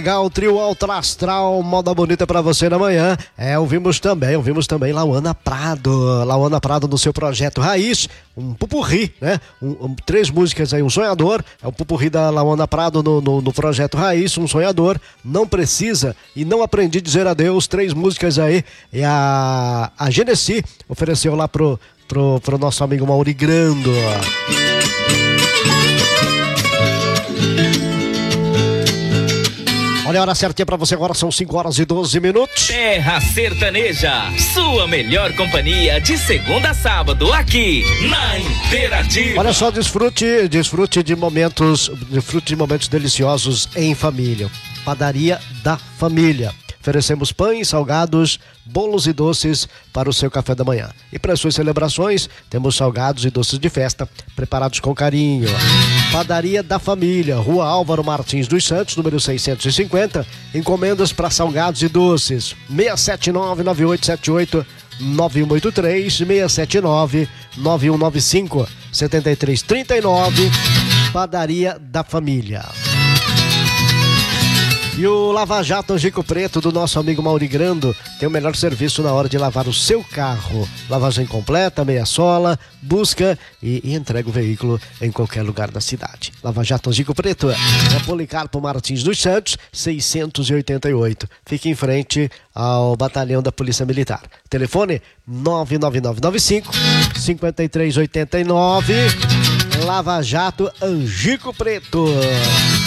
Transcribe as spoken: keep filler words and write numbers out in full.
O trio Ultra Astral, moda bonita pra você na manhã. É, ouvimos também, ouvimos também Lauana Prado. Lauana Prado no seu projeto Raiz, um pupurri, né? Um, um, três músicas aí, um sonhador. É um pupurri da Lauana Prado no, no, no projeto Raiz, um sonhador. Não precisa e não aprendi a dizer adeus. Três músicas aí. E a, a Genesi ofereceu lá pro, pro, pro nosso amigo Mauri Grando. Olha a hora certinha pra você agora, são cinco horas e doze minutos. Terra Sertaneja, sua melhor companhia de segunda a sábado aqui na Interativa. Olha só, desfrute, desfrute de momentos, desfrute de momentos deliciosos em família. Padaria da Família. Oferecemos pães, salgados, bolos e doces para o seu café da manhã. E para as suas celebrações, temos salgados e doces de festa preparados com carinho. Padaria da Família, Rua Álvaro Martins dos Santos, número seiscentos e cinquenta. Encomendas para salgados e doces. seis sete nove, nove oito sete oito, nove um oito três, seis sete nove, nove um nove cinco, sete três três nove. Padaria da Família. E o Lava Jato Angico Preto do nosso amigo Mauri Grando tem o melhor serviço na hora de lavar o seu carro. Lavagem completa, meia sola, busca e, e entrega o veículo em qualquer lugar da cidade. Lava Jato Angico Preto é Policarpo Martins dos Santos, seiscentos e oitenta e oito. Fique em frente ao batalhão da Polícia Militar. Telefone nove nove nove nove cinco, cinco três oito nove. Lava Jato Angico Preto.